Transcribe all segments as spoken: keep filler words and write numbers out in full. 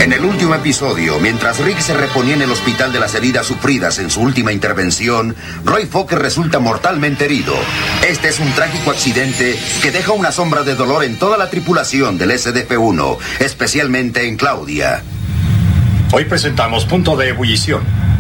En el último episodio, mientras Rick se reponía en el hospital de las heridas sufridas en su última intervención, Roy Fokker resulta mortalmente herido. Este es un trágico accidente que deja una sombra de dolor en toda la tripulación del S D F uno, especialmente en Claudia. Hoy presentamos Punto de Ebullición.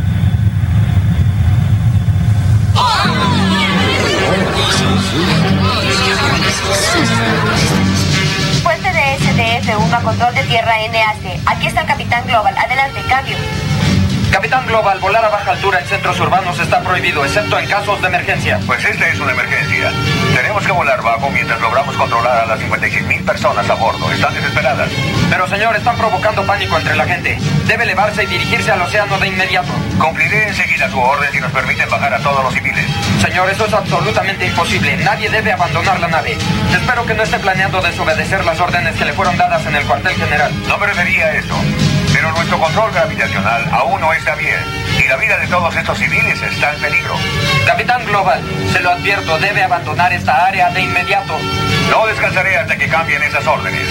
Fuente de S D F uno a control de tierra N A C. Aquí está el Capitán Global. Adelante, cambio. Capitán Global, volar a baja altura en centros urbanos está prohibido, excepto en casos de emergencia. Pues esta es una emergencia. Tenemos que volar bajo mientras logramos controlar a las cincuenta y seis mil personas a bordo. Están desesperadas. Pero, señor, están provocando pánico entre la gente. Debe elevarse y dirigirse al océano de inmediato. Cumpliré enseguida su orden si nos permiten bajar a todos los civiles. Señor, eso es absolutamente imposible. Nadie debe abandonar la nave. Espero que no esté planeando desobedecer las órdenes que le fueron dadas en el cuartel general. No me refería a eso. Pero nuestro control gravitacional aún no está bien. Y la vida de todos estos civiles está en peligro. Capitán Global, se lo advierto, debe abandonar esta área de inmediato. No descansaré hasta que cambien esas órdenes.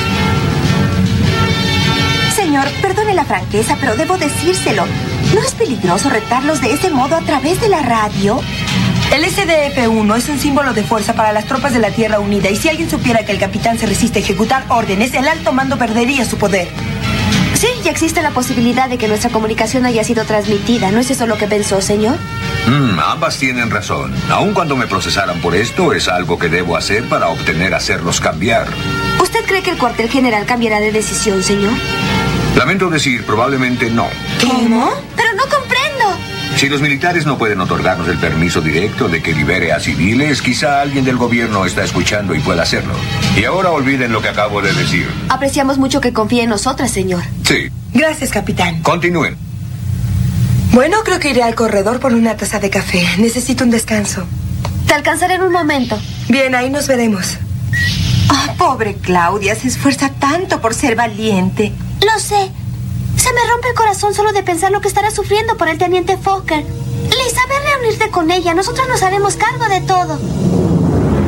Señor, perdone la franqueza, pero debo decírselo. ¿No es peligroso retarlos de ese modo a través de la radio? El S D F uno es un símbolo de fuerza para las tropas de la Tierra Unida, y si alguien supiera que el capitán se resiste a ejecutar órdenes, el alto mando perdería su poder. Sí, y existe la posibilidad de que nuestra comunicación haya sido transmitida. ¿No es eso lo que pensó, señor? Mm, ambas tienen razón. Aun cuando me procesaran por esto, es algo que debo hacer para obtener hacerlos cambiar. ¿Usted cree que el cuartel general cambiará de decisión, señor? Lamento decir, probablemente no. ¿Cómo? Pero no comprendo. Si los militares no pueden otorgarnos el permiso directo de que libere a civiles, quizá alguien del gobierno está escuchando y pueda hacerlo. Y ahora olviden lo que acabo de decir. Apreciamos mucho que confíe en nosotras, señor. Sí. Gracias, capitán. Continúen. Bueno, creo que iré al corredor por una taza de café. Necesito un descanso. Te alcanzaré en un momento. Bien, ahí nos veremos. Oh, pobre Claudia, se esfuerza tanto por ser valiente. Lo sé. Se me rompe el corazón solo de pensar lo que estará sufriendo por el teniente Fokker. Lisa, ve a reunirte con ella. Nosotros nos haremos cargo de todo.